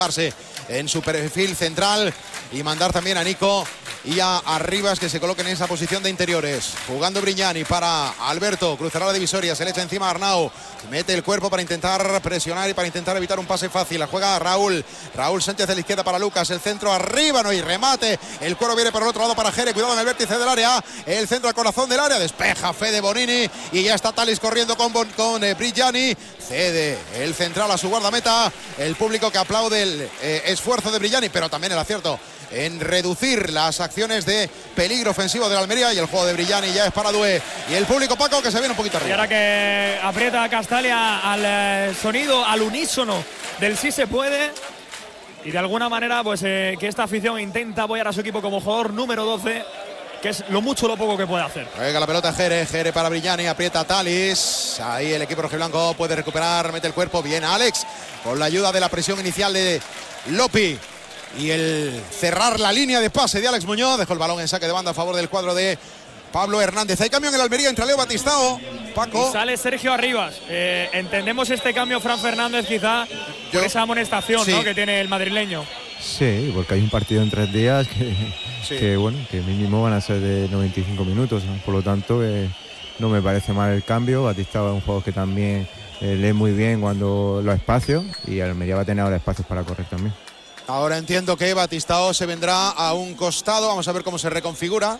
en su perfil central y mandar también a Nico y a Arribas que se coloquen en esa posición de interiores. Jugando Brignani para Alberto, cruzará la divisoria, se le echa encima a Arnau, mete el cuerpo para intentar presionar y para intentar evitar un pase fácil. La juega Raúl Sánchez de la izquierda para Lucas, el centro arriba, no hay remate, el cuero viene por el otro lado para Jere, cuidado en el vértice del área, el centro al corazón del área, despeja Fede Bonini y ya está Talis corriendo con Brignani, cede el central a su guardameta, el público que aplaude el esfuerzo de Brignani, pero también el acierto en reducir las acciones de peligro ofensivo de la Almería, y el juego de Brignani ya es para Doué y el público, Paco, que se viene un poquito arriba. Y ahora que aprieta Castalia al sonido, al unísono del sí se puede, y de alguna manera pues que esta afición intenta apoyar a su equipo como jugador número 12, que es lo mucho o lo poco que puede hacer. Juega la pelota Jere para Brignani, aprieta Talis, ahí el equipo rojiblanco puede recuperar, mete el cuerpo, bien Alex, con la ayuda de la presión inicial de Lopi y el cerrar la línea de pase de Alex Muñoz, dejó el balón en saque de banda a favor del cuadro de Pablo Hernández. Hay cambio en el Almería entre Leo Batistao, Paco. Y sale Sergio Arribas. Entendemos este cambio, Fran Fernández, quizá por esa amonestación, sí, ¿no?, que tiene el madrileño. Sí, porque hay un partido en 3 días que bueno, que mínimo van a ser de 95 minutos, ¿no? Por lo tanto, no me parece mal el cambio. Batistao es un jugador que también lee muy bien cuando los espacios, y Almería va a tener ahora espacios para correr también. Ahora entiendo que Batistao se vendrá a un costado, vamos a ver cómo se reconfigura.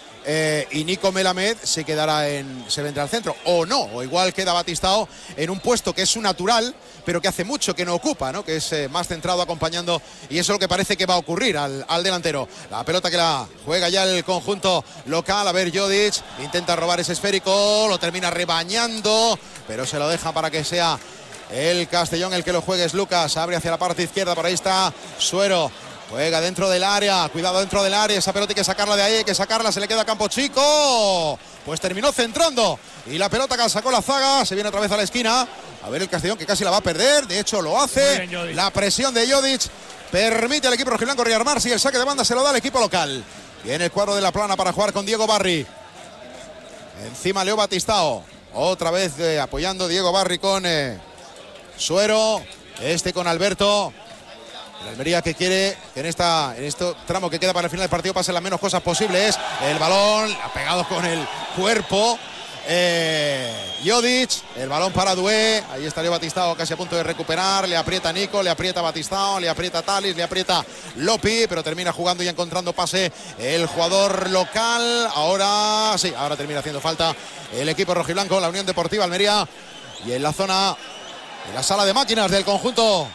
Y Nico Melamed se vendrá al centro, o no, o igual queda Batistao en un puesto que es su natural, pero que hace mucho que no ocupa, ¿no?, que es más centrado acompañando, y eso es lo que parece que va a ocurrir al delantero. La pelota que la juega ya el conjunto local, a ver, Jodic intenta robar ese esférico, lo termina rebañando, pero se lo deja para que sea el Castellón el que lo juegue. Es Lucas, abre hacia la parte izquierda, por ahí está Suero. Juega dentro del área, cuidado dentro del área, esa pelota hay que sacarla de ahí, hay que sacarla, se le queda a Campo Chico, pues terminó centrando, y la pelota que sacó la zaga, se viene otra vez a la esquina, a ver el Castellón que casi la va a perder, de hecho lo hace, bien, la presión de Jodic permite al equipo rojiblanco rearmarse, y el saque de banda se lo da al equipo local. Viene el cuadro de La Plana para jugar con Diego Barri, encima Leo Batistao, otra vez apoyando Diego Barri con Suero, con Alberto. La Almería que quiere que en este tramo que queda para el final del partido pasen las menos cosas posibles. El balón ha pegado con el cuerpo Jodic, el balón para Doué, ahí está Leo Batistao casi a punto de recuperar, le aprieta Nico, le aprieta Batistao, le aprieta Talis, le aprieta Lopi, pero termina jugando y encontrando pase el jugador local. Ahora sí, ahora termina haciendo falta el equipo rojiblanco, la Unión Deportiva Almería, y en la zona, en la sala de máquinas del conjunto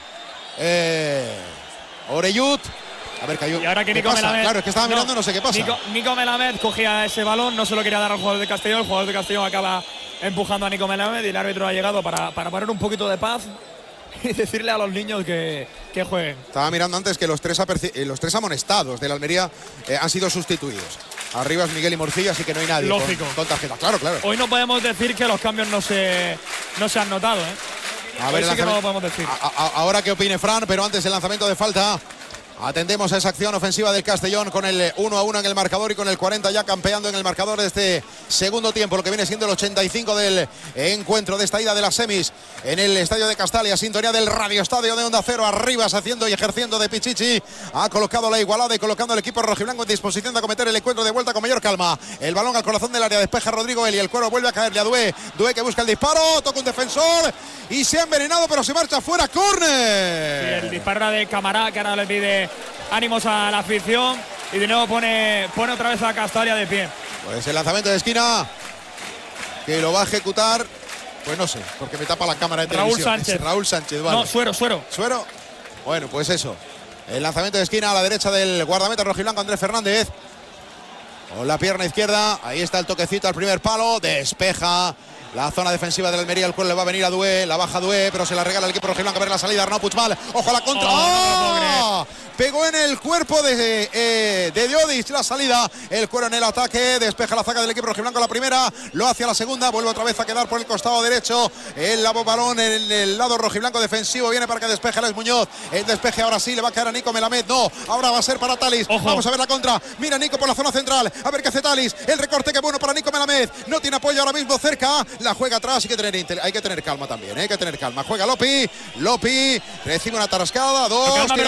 Oreyud. A ver, cayó. Y ahora que Nico Melamed, claro, es que estaba mirando, no sé qué pasa. Nico Melamed cogía ese balón, no se lo quería dar al jugador de Castellón. El jugador de Castellón acaba empujando a Nico Melamed, y el árbitro ha llegado para poner un poquito de paz y decirle a los niños que jueguen. Estaba mirando antes que los tres amonestados de la Almería han sido sustituidos. Arribas, Miguel y Morcilla, así que no hay nadie lógico con tarjeta. Claro. Hoy no podemos decir que los cambios no se han notado, A ver, sí que no lo podemos decir. Ahora que opine Fran, pero antes el lanzamiento de falta. Atendemos a esa acción ofensiva del Castellón con el 1-1 en el marcador y con el 40 ya campeando en el marcador de este segundo tiempo, lo que viene siendo el 85 del encuentro de esta ida de las semis en el estadio de Castalia, sintonía del Radio Estadio de Onda Cero. Arribas haciendo y ejerciendo de Pichichi, ha colocado la igualada y colocando el equipo rojiblanco en disposición de acometer el encuentro de vuelta con mayor calma. El balón al corazón del área, despeja Rodrigo Eli, el cuero vuelve a caerle a Doué que busca el disparo, toca un defensor y se ha envenenado, pero se marcha fuera, córner. Sí, el disparo de Camará, que ahora le pide ánimos a la afición, y de nuevo pone otra vez a Castalia de pie. Pues el lanzamiento de esquina que lo va a ejecutar, pues no sé, porque me tapa la cámara de televisión. Raúl Sánchez, vale. No, Suero. ¿Suero? Bueno, pues eso. El lanzamiento de esquina a la derecha del guardameta rojiblanco Andrés Fernández. Con la pierna izquierda, ahí está el toquecito al primer palo, despeja la zona defensiva de la Almería, el cual le va a venir a Doué, la baja Doué, pero se la regala el equipo rojiblanco. A ver la salida, Arnau Puigmal, ojo a la contra. pegó en el cuerpo de Diodis. La salida, el cuero en el ataque, despeja la zaga del equipo rojiblanco. La primera, lo hace a la segunda, vuelve otra vez a quedar por el costado derecho. El balón en el lado rojiblanco defensivo, viene para que despeje Alex Muñoz. El despeje ahora sí le va a quedar a Nico Melamed. No, ahora va a ser para Talis. Ojo. Vamos a ver la contra. Mira Nico por la zona central, a ver qué hace Talis. El recorte que bueno para Nico Melamed. No tiene apoyo ahora mismo cerca, la juega atrás. Hay que tener calma también, hay que tener calma. Juega Lopi, recibe una tarascada, dos.